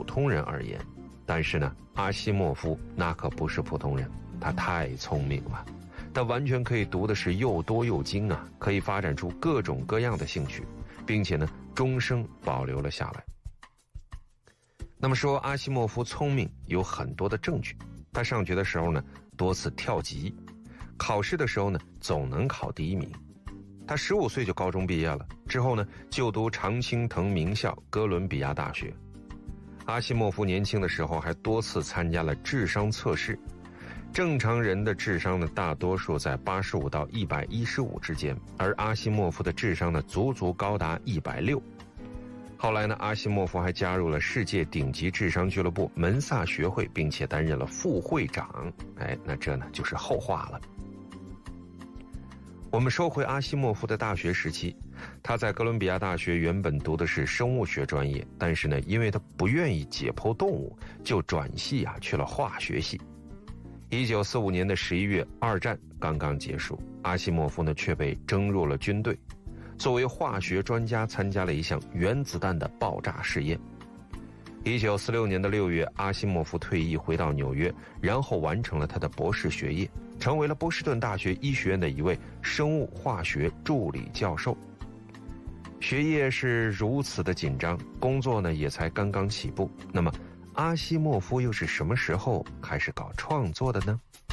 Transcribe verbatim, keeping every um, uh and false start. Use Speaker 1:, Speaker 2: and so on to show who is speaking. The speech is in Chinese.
Speaker 1: 通人而言。但是呢，阿西莫夫那可不是普通人，他太聪明了，他完全可以读的是又多又精啊，可以发展出各种各样的兴趣，并且呢，终生保留了下来。那么说阿西莫夫聪明有很多的证据，他上学的时候呢，多次跳级，考试的时候呢，总能考第一名。他十五岁就高中毕业了，之后呢，就读常青藤名校哥伦比亚大学。阿西莫夫年轻的时候还多次参加了智商测试，正常人的智商呢，大多数在八十五到一百一十五之间，而阿西莫夫的智商呢，足足高达一百六。后来呢，阿西莫夫还加入了世界顶级智商俱乐部门萨学会，并且担任了副会长。哎，那这呢就是后话了。我们说回阿西莫夫的大学时期，他在哥伦比亚大学原本读的是生物学专业，但是呢，因为他不愿意解剖动物，就转系啊去了化学系。一九四五年的十一月，二战刚刚结束，阿西莫夫呢却被征入了军队，作为化学专家参加了一项原子弹的爆炸试验。一九四六年的六月，阿西莫夫退役回到纽约，然后完成了他的博士学业，成为了波士顿大学医学院的一位生物化学助理教授。学业是如此的紧张，工作呢也才刚刚起步。那么阿西莫夫又是什么时候开始搞创作的呢？